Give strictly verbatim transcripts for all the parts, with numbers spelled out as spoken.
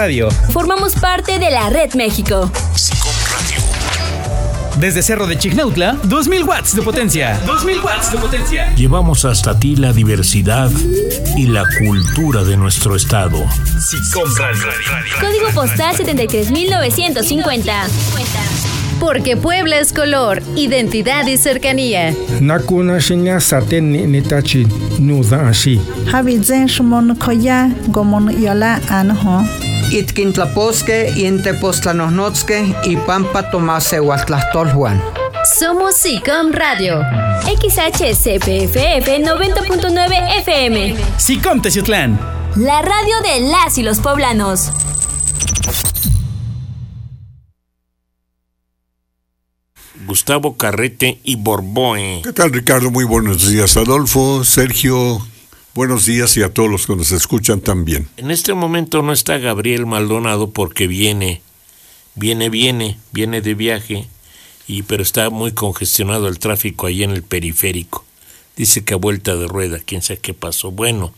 Radio. Formamos parte de la Red México. SICOM Radio. Desde Cerro de Chignautla, dos mil watts de potencia. dos mil watts de potencia. Llevamos hasta ti la diversidad y la cultura de nuestro estado. SICOM Radio. Código postal setenta y tres mil novecientos cincuenta. Porque Puebla es color, identidad y cercanía. Nakuna shinya saten nitachi nuza ashi. Habizen shmon koya gomon yola anho. Itkintlaposque, Intepostlanosnotzque y Pampa Tomase Huatlastolhuan. Somos SICOM Radio. X H C P F F noventa punto nueve F M. SICOM Teciutlán. La radio de las y los poblanos. Gustavo Carrete y Borboe. ¿Qué tal, Ricardo? Muy buenos días, Adolfo, Sergio. Buenos días y a todos los que nos escuchan también. En este momento no está Gabriel Maldonado porque viene, viene, viene, viene de viaje, y pero está muy congestionado el tráfico ahí en el periférico. Dice que a vuelta de rueda, quién sabe qué pasó. Bueno,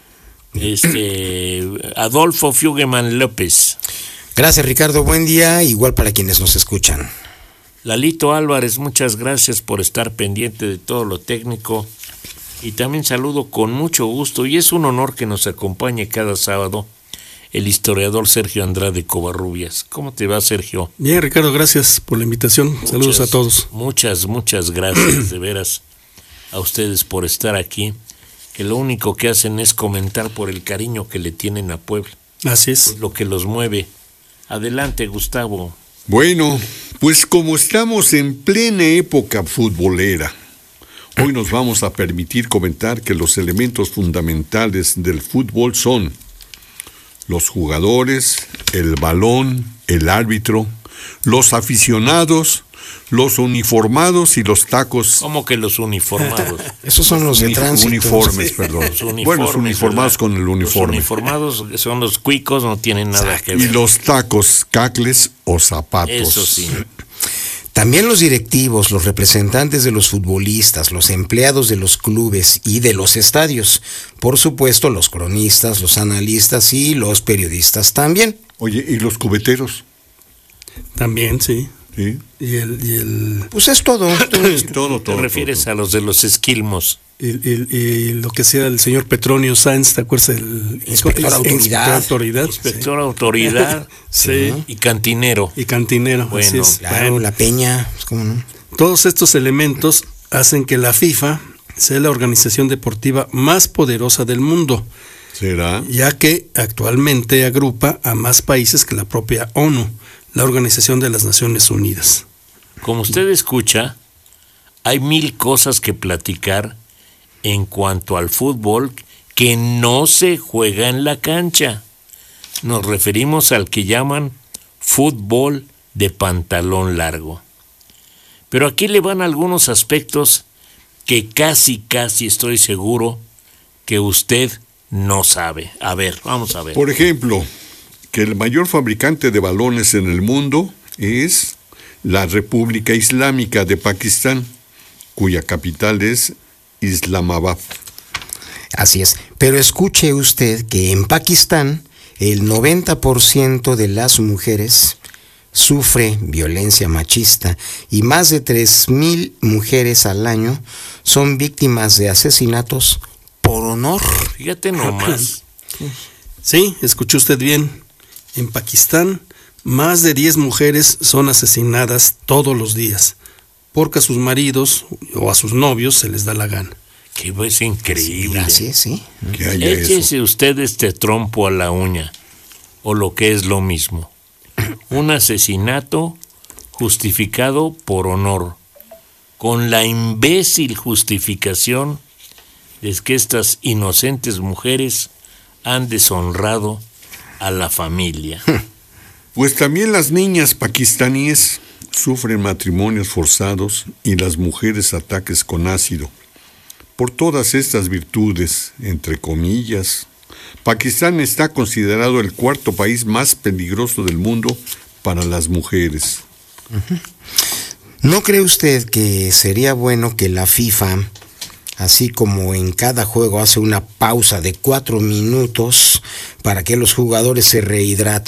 este Adolfo Fuggeman López. Gracias, Ricardo. Buen día, igual para quienes nos escuchan. Lalito Álvarez, muchas gracias por estar pendiente de todo lo técnico. Y también saludo con mucho gusto, y es un honor que nos acompañe cada sábado, el historiador Sergio Andrade Covarrubias. ¿Cómo te va, Sergio? Bien, Ricardo, gracias por la invitación. Muchas, saludos a todos. Muchas, muchas gracias, de veras, a ustedes por estar aquí, que lo único que hacen es comentar por el cariño que le tienen a Puebla. Así es. Es lo que los mueve. Adelante, Gustavo. Bueno, pues como estamos en plena época futbolera, hoy nos vamos a permitir comentar que los elementos fundamentales del fútbol son los jugadores, el balón, el árbitro, los aficionados, los uniformados y los tacos. ¿Cómo que los uniformados? Esos son los de Uni- tránsito. Uniformes, perdón. Los uniformes, bueno, los uniformados ¿verdad? con el uniforme. Los uniformados son los cuicos, no tienen nada que ver. Y los tacos, cacles o zapatos. Eso sí. También los directivos, los representantes de los futbolistas, los empleados de los clubes y de los estadios. Por supuesto, los cronistas, los analistas y los periodistas también. Oye, ¿y los cubeteros? También, sí. Sí. Y el, y el, Pues es todo. todo, todo. ¿Te refieres todo. a los de los esquilmos? y, y- y lo que sea el señor Petronio Sáenz, ¿te acuerdas? El Inspector el- autoridad. Inspector autoridad. Inspector autoridad Sí. y cantinero. Y cantinero, así Bueno, es. Claro, Bueno, la peña, pues, ¿cómo no? todos estos elementos hacen que la FIFA sea la organización deportiva más poderosa del mundo, ¿Será? ya que actualmente agrupa a más países que la propia ONU, la Organización de las Naciones Unidas. Como usted escucha, hay mil cosas que platicar en cuanto al fútbol que no se juega en la cancha. Nos referimos al que llaman fútbol de pantalón largo. Pero aquí le van algunos aspectos que casi, casi estoy seguro que usted no sabe. A ver, vamos a ver. Por ejemplo, que el mayor fabricante de balones en el mundo es la República Islámica de Pakistán, cuya capital es Islamabad. Así es. Pero escuche usted que en Pakistán el noventa por ciento de las mujeres sufre violencia machista y más de tres mil mujeres al año son víctimas de asesinatos por honor. Fíjate nomás. Sí, escuchó usted bien. En Pakistán, más de diez mujeres son asesinadas todos los días, porque a sus maridos o a sus novios se les da la gana. Que es increíble. Así es, sí. Que haya eso. Échese usted este trompo a la uña, o lo que es lo mismo. Un asesinato justificado por honor, con la imbécil justificación de que estas inocentes mujeres han deshonrado a la familia. Pues también las niñas pakistaníes sufren matrimonios forzados y las mujeres ataques con ácido. Por todas estas virtudes, entre comillas, Pakistán está considerado el cuarto país más peligroso del mundo para las mujeres. ¿No cree usted que sería bueno que la FIFA, así como en cada juego hace una pausa de cuatro minutos para que los jugadores se rehidraten